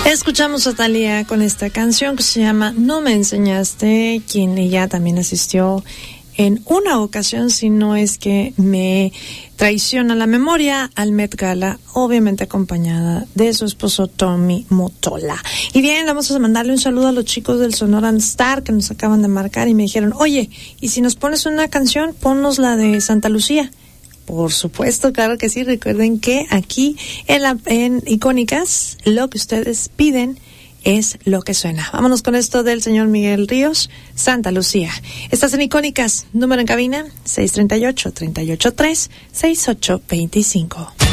Escuchamos a Thalía con esta canción que se llama No me enseñaste, quien ella también asistió en una ocasión, si no es que me traiciona la memoria, al Met Gala, obviamente acompañada de su esposo Tommy Mottola. Y bien, vamos a mandarle un saludo a los chicos del Sonoran Star que nos acaban de marcar y me dijeron, oye, y si nos pones una canción, ponnos la de Santa Lucía. Por supuesto, claro que sí. Recuerden que aquí en Icónicas lo que ustedes piden es lo que suena. Vámonos con esto del señor Miguel Ríos, Santa Lucía. Estás en Icónicas, número en cabina 638-383-6825.